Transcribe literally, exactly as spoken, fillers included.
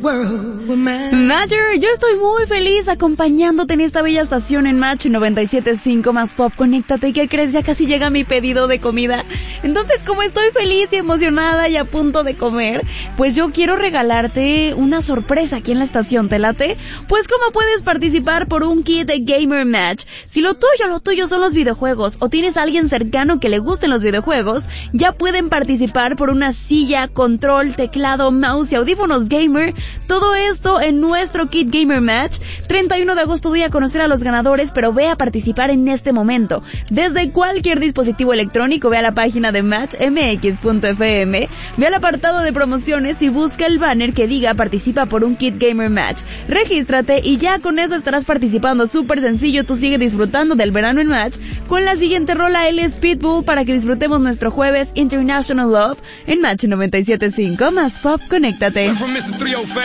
Matter, yo estoy muy feliz acompañándote en esta bella estación en Match noventa y siete punto cinco más Pop. Conéctate, ¿qué crees? Ya casi llega mi pedido de comida. Entonces, como estoy feliz y emocionada y a punto de comer, pues yo quiero regalarte una sorpresa aquí en la estación. ¿Te late? Pues ¿cómo puedes participar por un kit de Gamer Match? Si lo tuyo, lo tuyo son los videojuegos o tienes a alguien cercano que le gusten los videojuegos, ya pueden participar por una silla, control, teclado, mouse y audífonos gamer. Todo esto en nuestro kit Gamer Match. treinta y uno de agosto voy a conocer a los ganadores, pero ve a participar en este momento. Desde cualquier dispositivo electrónico, ve a la página de match m x punto f m, ve al apartado de promociones y busca el banner que diga participa por un kit Gamer Match. Regístrate y ya con eso estarás participando. Súper sencillo, tú sigue disfrutando del verano en Match con la siguiente rola. Él es Pitbull, para que disfrutemos nuestro jueves International Love en Match noventa y siete punto cinco más Pop. Conéctate.